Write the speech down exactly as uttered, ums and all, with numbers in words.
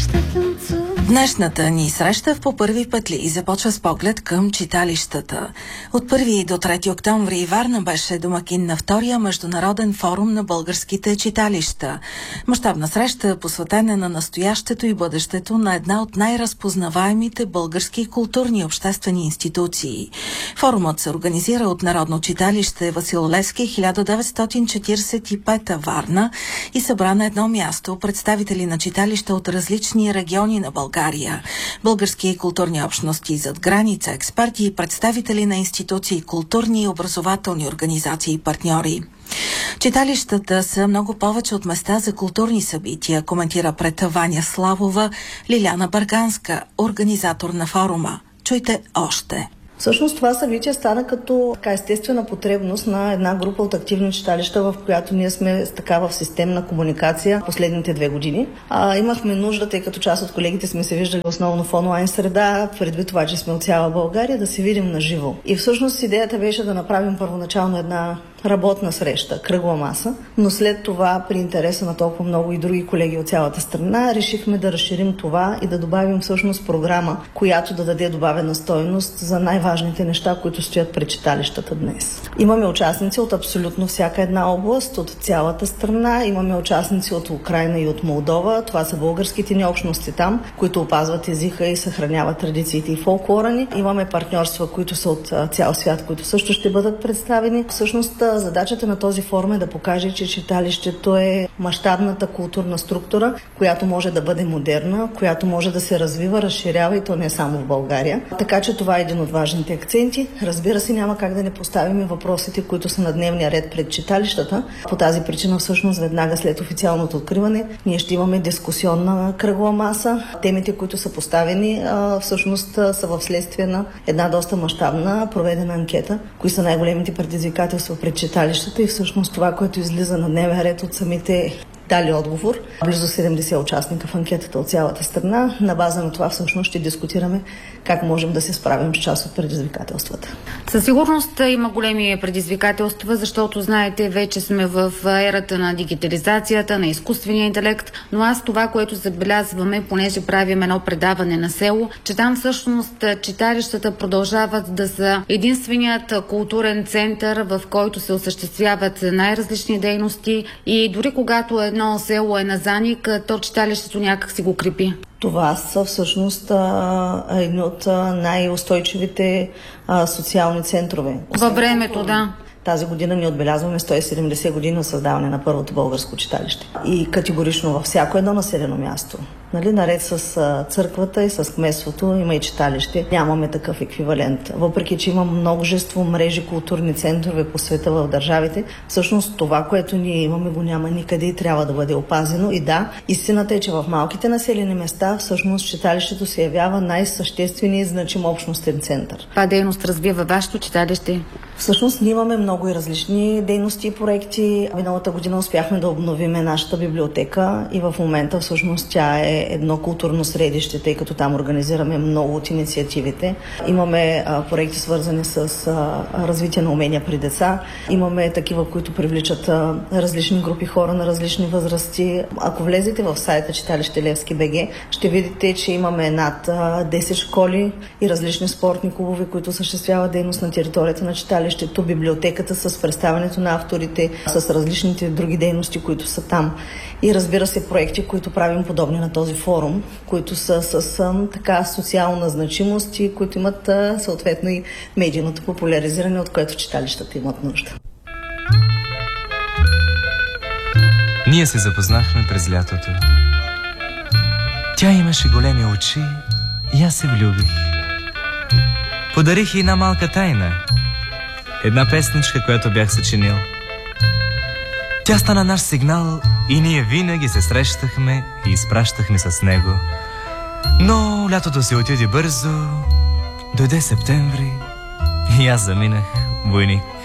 Днешната ни среща в По първи петли започва с поглед към читалищата. От първи до трети октомври Варна беше домакин на втория международен форум на българските читалища. Мащабна среща, посветена на настоящето и бъдещето на една от най-разпознаваемите български културни и обществени институции. Форумът се организира от Народно читалище Васил Левски, хиляда деветстотин четиридесет и пета Варна, и събра на едно място представители на читалища от различни региони на България. Български културни общности зад граница, експерти и представители на институции, културни и образователни организации и партньори. Читалищата са много повече от места за културни събития, коментира пред Ваня Славова Лиляна Бърганска, организатор на форума. Чуйте още. Всъщност това събитие стана като така естествена потребност на една група от активни читалища, в която ние сме така в системна комуникация последните две години. А, имахме нужда, тъй като част от колегите сме се виждали основно в онлайн среда, предвид това, че сме от цяла България, да се видим на живо. И всъщност идеята беше да направим първоначално една работна среща, кръгла маса, но след това, при интереса на толкова много и други колеги от цялата страна, решихме да разширим това и да добавим всъщност програма, която да даде добавена стойност за най-важните неща, които стоят пред читалищата днес. Имаме участници от абсолютно всяка една област, от цялата страна. Имаме участници от Украйна и от Молдова. Това са българските ни общности там, които опазват езика и съхраняват традициите и фолклора ни. Имаме партньорства, които са от цял свят, които също ще бъдат представени. Всъщност, задачата на този форум е да покаже, че читалището е мащабната културна структура, която може да бъде модерна, която може да се развива, разширява, и то не само в България. Така че това е един от важните акценти. Разбира се, няма как да не поставим въпросите, които са на дневния ред пред читалищата. По тази причина, всъщност, веднага след официалното откриване, ние ще имаме дискусионна кръгла маса. Темите, които са поставени, всъщност са в следствие на една доста мащабна проведена анкета, кои са най-големите предизвикателства пред читалищата, и всъщност това, което излиза на дневен ред от самите дали отговор. Близо седемдесет участника в анкетата от цялата страна. На база на това всъщност ще дискутираме как можем да се справим с част от предизвикателствата. Със сигурност има големи предизвикателства, защото, знаете, вече сме в ерата на дигитализацията, на изкуствения интелект, но аз това, което забелязваме, понеже правим едно предаване на село, че там всъщност читалищата продължават да са единственият културен център, в който се осъществяват най-различни дейности, и дори когато едно село е на заник, то читалището някак си го крепи. Това са всъщност а, едни от а, най-устойчивите а, социални центрове. Във времето, да. Тази година ни отбелязваме сто и седемдесет години от създаване на първото българско читалище. И категорично във всяко едно населено място, нали, наред с а, църквата и с кметството, има и читалище. Нямаме такъв еквивалент. Въпреки че има множество мрежи културни центрове по света в държавите, всъщност това, което ние имаме, го няма никъде и трябва да бъде опазено. И да, истината е, че в малките населени места всъщност читалището се явява най-същественият и значим общностен център. Каква дейност развива вашето читалище? Всъщност ние имаме много и различни дейности и проекти. Миналата година успяхме да обновим нашата библиотека и в момента всъщност тя е едно културно средище, тъй като там организираме много от инициативите. Имаме а, проекти, свързани с а, развитие на умения при деца. Имаме такива, които привличат а, различни групи хора на различни възрасти. Ако влезете в сайта Читалище Левски БГ, ще видите, че имаме над а, десет школи и различни спортни клубове, които осъществяват дейност на територията на читалището, библиотеката с представянето на авторите, с различните други дейности, които са там. И разбира се, проекти, които правим подобни на този форум, които са с а, така социална значимост и които имат а, съответно и медийното популяризиране, от което читалищата имат нужда. Ние се запознахме през лятото. Тя имаше големи очи и аз се влюбих. Подарих и една малка тайна. Една песничка, която бях съчинил. Тя стана наш сигнал и ние винаги се срещахме и изпращахме с него. Но лятото се отиде бързо, дойде септември и аз заминах войник.